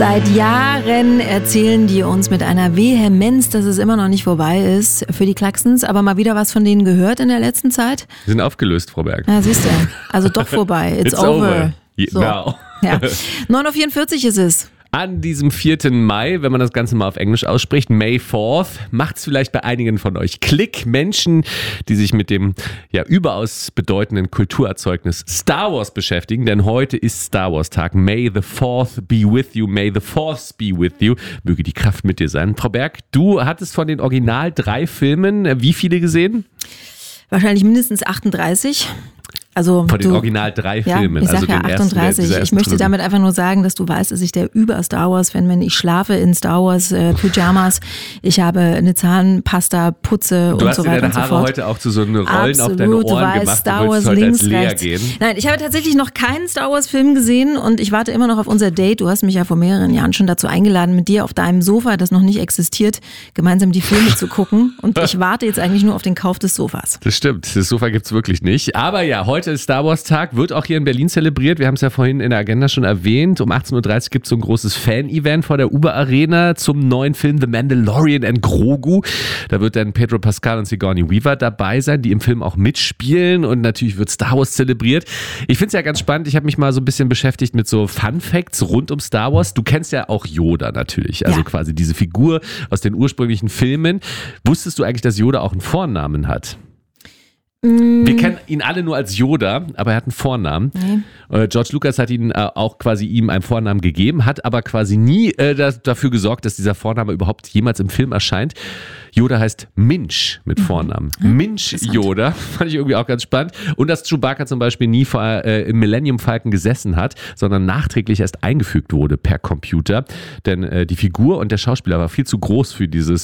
Seit Jahren erzählen die uns mit einer Vehemenz, dass es immer noch nicht vorbei ist für die Klaxons. Aber mal wieder was von denen gehört in der letzten Zeit? Die sind aufgelöst, Frau Berg. Ja, siehst du. Also doch vorbei. It's over. So. Now. Ja. 9:44 Uhr ist es. An diesem 4. Mai, wenn man das Ganze mal auf Englisch ausspricht, May 4th, macht es vielleicht bei einigen von euch Klick. Menschen, die sich mit dem überaus bedeutenden Kulturerzeugnis Star Wars beschäftigen, denn heute ist Star Wars Tag. May the 4th be with you, may the Force be with you. Möge die Kraft mit dir sein. Frau Berg, du hattest von den Original 3 Filmen wie viele gesehen? Wahrscheinlich mindestens 38. Also von den Original 3 Filmen. Ich sag also ja den 38. ersten, ich möchte damit einfach nur sagen, dass du weißt, dass ich der Über-Star Wars-Fan bin. Ich schlafe in Star Wars Pyjamas. Ich habe eine Zahnpasta, Putze und so weiter und so fort. Du hast deine Haare heute auch zu so einen Rollen Absolut, auf deine Ohren du weißt, gemacht. Star Du Wars heute links, als Lea rechts. gehen. Nein, ich habe tatsächlich noch keinen Star Wars-Film gesehen und ich warte immer noch auf unser Date. Du hast mich ja vor mehreren Jahren schon dazu eingeladen, mit dir auf deinem Sofa, das noch nicht existiert, gemeinsam die Filme zu gucken. Und ich warte jetzt eigentlich nur auf den Kauf des Sofas. Das stimmt, das Sofa gibt's wirklich nicht. Aber ja, heute ist Star Wars Tag, wird auch hier in Berlin zelebriert. Wir haben es ja vorhin in der Agenda schon erwähnt. Um 18:30 Uhr gibt es so ein großes Fan-Event vor der Uber Arena zum neuen Film The Mandalorian and Grogu. Da wird dann Pedro Pascal und Sigourney Weaver dabei sein, die im Film auch mitspielen, und natürlich wird Star Wars zelebriert. Ich finde es ja ganz spannend. Ich habe mich mal so ein bisschen beschäftigt mit so Fun-Facts rund um Star Wars. Du kennst ja auch Yoda natürlich, also quasi diese Figur aus den ursprünglichen Filmen. Wusstest du eigentlich, dass Yoda auch einen Vornamen hat? Wir kennen ihn alle nur als Yoda, aber er hat einen Vornamen. George Lucas hat ihn auch quasi ihm einen Vornamen gegeben, hat aber quasi nie dafür gesorgt, dass dieser Vorname überhaupt jemals im Film erscheint. Yoda heißt Minch mit Vornamen. Minch Yoda, fand ich irgendwie auch ganz spannend. Und dass Chewbacca zum Beispiel nie im Millennium Falcon gesessen hat, sondern nachträglich erst eingefügt wurde per Computer. Denn die Figur und der Schauspieler war viel zu groß für dieses